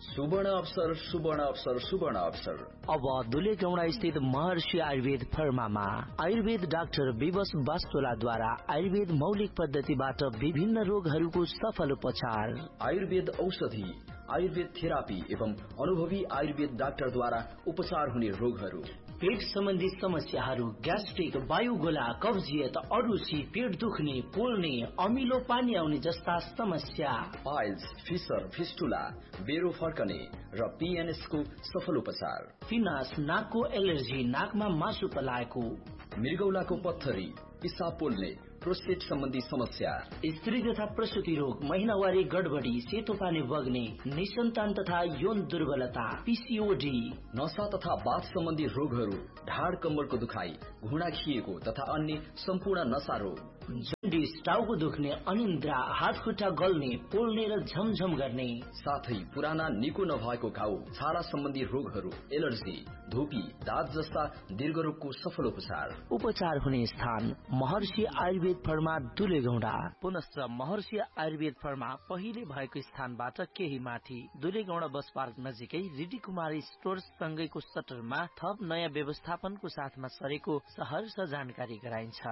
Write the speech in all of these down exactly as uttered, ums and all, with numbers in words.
सुवर्ण अवसर सुवर्ण अवसर सुवर्ण अवसर अब दुलेगौंडा स्थित महर्षि आयुर्वेद फर्मामा आयुर्वेद डाक्टर विवश वास्तोलाद्वारा आयुर्वेद मौलिक पद्धतिबाट विभिन्न रोगहरूको सफल उपचार, आयुर्वेद औषधि, आयुर्वेद थेरापी एवं अनुभवी आयुर्वेद डाक्टरद्वारा उपचार हुने रोगहरू, पेट सम्बन्धी समस्याहरू, ग्यास्ट्रिक, वायुगोला, कब्जियत, अरुची, पेट दुख्ने, पोल्ने, अमिलो पानी आउने जस्ता समस्या, पाइल्स, फिसर, फिस्टुला, बेरो फर्कने र पीएनएस को सफल उपचार, फिनास, नाकको एलर्जी, नाकमा मासु पलाएको, मृगौलाको पत्थरी, पिसाब पोल्ने, प्रोस्टेट सम्बन्धी समस्या, स्त्री तथा प्रसूति रोग, महिनावारी गडबडी, सेतो पानी बग्ने, निसन्तान तथा यौन दुर्बलता, पीसीओडी, नशा तथा बाथ सम्बन्धी रोगहरू, ढाड कम्मरको दुखाइ, घुँडा खिएको तथा अन्य सम्पूर्ण नशा रोग, जन्डिस, टाउको दुख्ने, अनिन्द्रा, हात खुट्टा गल्ने, पोल्ने र झमझम गर्ने, साथै पुराना निको नभएको घाउ, छाला सम्बन्धी रोगहरू, एलर्जी, धुपी, दाँत जस्ता दीर्घ रोगको सफल उपचार। उपचार हुने स्थान महर्षि आयुर्वेद फर्मा दुलेगौंडा। पुनश्च महर्षि आयुर्वेद फर्मा पहिले भएको स्थानबाट केही माथि दुलेगौंडा बस पार्क नजिकै रिडी कुमारी स्टोर्स सँगैको सटरमा थप नयाँ व्यवस्थापनको साथमा सरेको सहर्ष जानकारी गराइन्छ।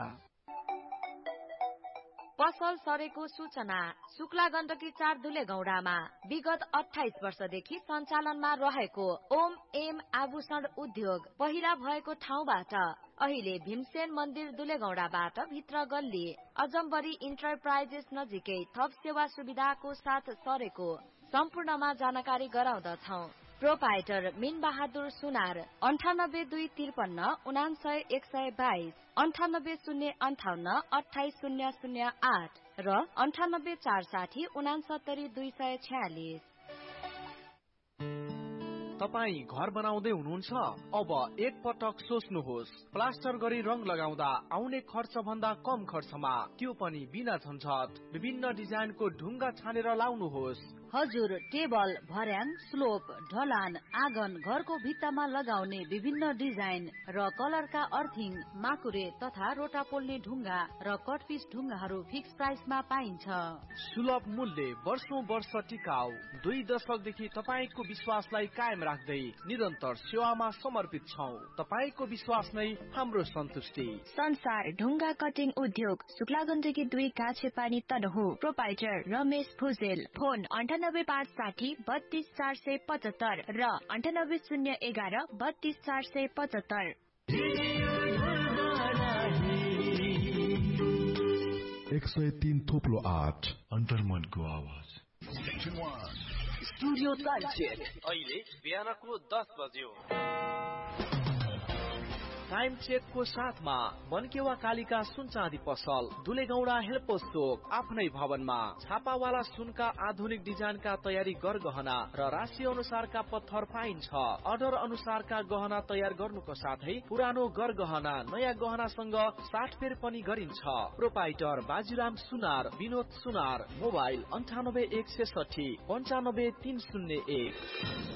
पसल सरेको सूचना शुक्ला गण्डकी चार दुलेगौंडामा विगत अठाइस वर्षदेखि सञ्चालनमा रहेको ओम एम आभूषण उद्योग पहिला भएको ठाउँबाट अहिले भीमसेन मन्दिर दुलेगौंडाबाट भित्र गल्ली अजम्बरी इन्टरप्राइजेस नजिकै थप सेवा सुविधाको साथ सरेको सम्पूर्णमा जानकारी गराउँदछौ। प्रोपाइटर मीन बहादुर सुनार अन्ठानब्बे दुई त्रिपन्न उनासय एक सय बाइस, अन्ठानब्बे शून्य अन्ठाउन्न अठाइस शून्य शून्य आठ र अन्ठानब्बे चार साठी उनासत्तरी दुई सय छयालिस। तपाई घर बनाउँदै हुनुहुन्छ? अब एक पटक सोच्नुहोस्, प्लास्टर गरी रंग लगाउँदा आउने खर्च भन्दा कम खर्चमा, त्यो पनि बिना झन्झट, विभिन्न डिजाइनको ढुङ्गा छानेर लाउनुहोस्। हजुर, टेबल, भर्याङ, स्लोप, ढलान, आँगन, घरको भित्तामा लगाउने विभिन्न डिजाइन र कलरका अर्थिङ, माकुरे तथा रोटा पोल्ने ढुङ्गा र कटपिस ढुङ्गाहरू फिक्स प्राइसमा पाइन्छ। सुलभ मूल्य, वर्षौं वर्ष टिकाउ, दुई दशकदेखि तपाईको विश्वासलाई कायम राख्दै निरन्तर सेवामा समर्पित छौं। तपाईको विश्वास नै हाम्रो सन्तुष्टि। संसार ढुङ्गा कटिङ उद्योग, शुक्ला गण्डकी दुई काछे पानी तनहु। प्रोपाइटर रमेश भुजेल। फोन अन्ठानब्बे पाँच साठी बत्तीस चार सय पचहत्तर र अन्ठानब्बे शून्य एघार बत्तीस चार सय पचहत्तर। एक सय तीन थोप्लो आठ अन्तर्मनको आवाज। स्टुडियो तालचेर अहिले बिहानको दस बज्यो। टाइम चेकको साथमा मनकेवा कालिका सुन चाँदी पसल दुलेगौंडा हेल्पोस चोक आफ्नै भवनमा छापावाला सुनका आधुनिक डिजाइनका तयारी गरगहना र राशि अनुसारका पत्थर पाइन्छ। अर्डर अनुसारका गहना तयार गर्नुको साथै पुरानो गरगहना नयाँ गहनासँग साटफेर पनि गरिन्छ। प्रोपाइटर बाजीराम सुनार, विनोद सुनार। मोबाइल अन्ठानब्बे एक सैसठी पन्चानब्बे तीन शून्य एक।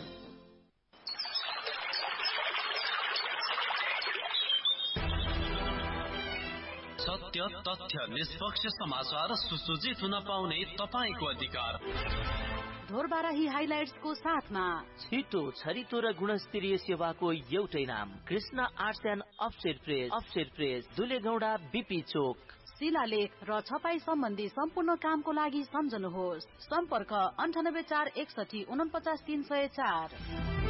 सत्य, तथ्य, निष्पक्ष समाचार सुसज्जित हुन पाउने तपाईको अधिकार। ढोरबाराही हाइलाइट्सको साथमा छिटो, छरितो र गुणस्तरीय सेवाको एउटै नाम Krishna arts and offset press. Offset press Dulegaunda BP चोक। शिलालेख र छपाई सम्बन्धी सम्पूर्ण कामको लागि सम्झनुहोस्। सम्पर्क अन्ठानब्बे चार एकसठी उनपचास तीन सय चार।